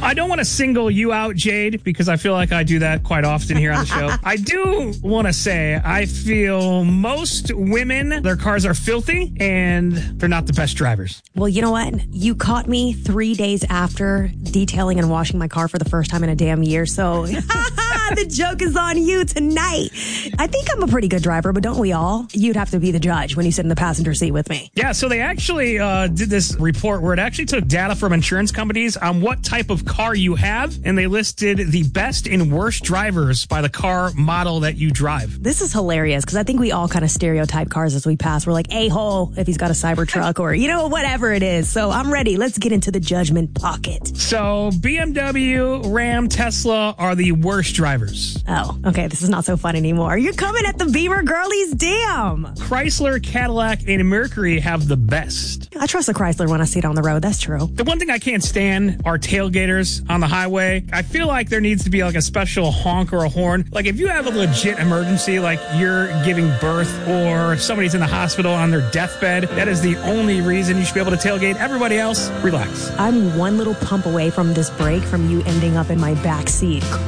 I don't want to single you out, Jade, because I feel like I do that quite often here on the show. I do want to say I feel most women, their cars are filthy and they're not the best drivers. Well, you know what? You caught me 3 days after detailing and washing my car for the first time in a damn year. So the joke is on you tonight. I think I'm a pretty good driver, but don't we all? You'd have to be the judge when you sit in the passenger seat with me. Yeah, so they actually did this report where it actually took data from insurance companies on what type of car you have, and they listed the best and worst drivers by the car model that you drive. This is hilarious because I think we all kind of stereotype cars as we pass. We're like, a-hole if he's got a Cybertruck or, whatever it is. So I'm ready. Let's get into the judgment pocket. So BMW, Ram, Tesla are the worst drivers. Oh, okay. This is not so fun anymore. You're coming at the Beamer girlies. Damn. Chrysler, Cadillac, and Mercury have the best. I trust a Chrysler when I see it on the road. That's true. The one thing I can't stand are tailgaters on the highway. I feel like there needs to be like a special honk or a horn. Like if you have a legit emergency, like you're giving birth or somebody's in the hospital on their deathbed, that is the only reason you should be able to tailgate. Everybody else, relax. I'm one little pump away from this break from you ending up in my back seat.